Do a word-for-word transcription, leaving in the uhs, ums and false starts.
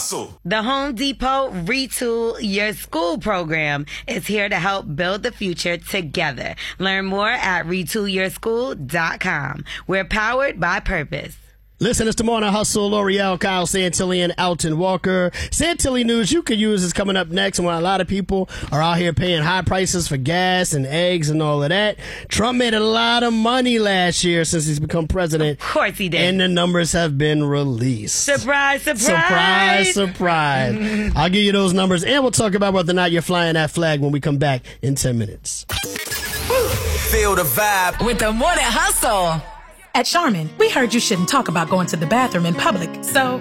hustle. The Home Depot Retool Your School program is here to help build the future together. Learn more at retool your school dot com. We're powered by purpose. Listen, it's the Morning Hustle. L'Oreal, Kyle Santilli, and Alton Walker. Santilli news you could use is coming up next. And when a lot of people are out here paying high prices for gas and eggs and all of that, Trump made a lot of money last year since he's become president. Of course he did. And the numbers have been released. Surprise, surprise. Surprise, surprise. I'll give you those numbers, and we'll talk about whether or not you're flying that flag when we come back in ten minutes. Feel the vibe with the Morning Hustle. At Charmin, we heard you shouldn't talk about going to the bathroom in public, so